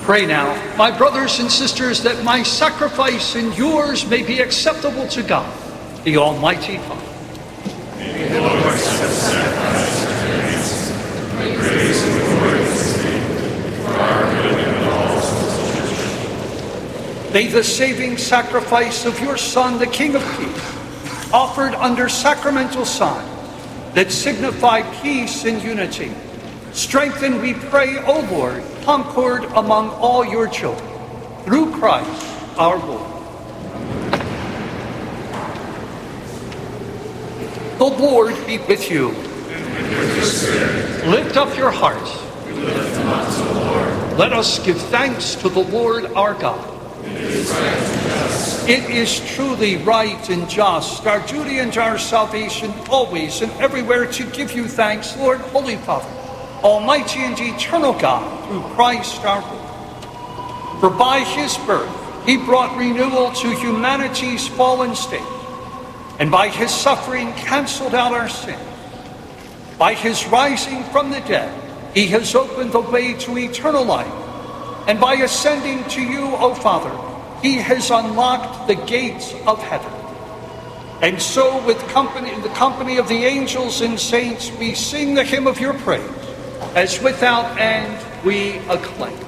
Pray now, my brothers and sisters, that my sacrifice and yours may be acceptable to God, the Almighty Father. May the Lord accept the sacrifice of your hands, my praise and glory in his name, for our good and all souls. May the saving sacrifice of your Son, the King of Peace, offered under sacramental signs that signify peace and unity, strengthen, we pray, O Lord, concord among all your children, through Christ our Lord. The Lord be with you. And with your spirit. Lift up your hearts. We lift them up to the Lord. Let us give thanks to the Lord our God. It is right and just. It is truly right and just, our duty and our salvation, always and everywhere to give you thanks, Lord, Holy Father, Almighty and eternal God, through Christ our Lord. For by his birth he brought renewal to humanity's fallen state, and by his suffering canceled out our sins. By his rising from the dead, he has opened the way to eternal life, and by ascending to you, O Father, he has unlocked the gates of heaven. And so, in the company of the angels and saints, we sing the hymn of your praise, as without end we acclaim.